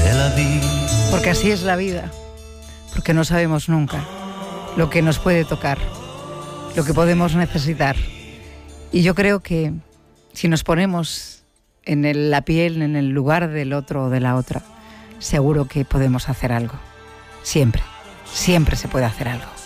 Porque así es la vida, porque no sabemos nunca lo que nos puede tocar, lo que podemos necesitar. Y yo creo que si nos ponemos en la piel, en el lugar del otro o de la otra, seguro que podemos hacer algo. Siempre, siempre se puede hacer algo.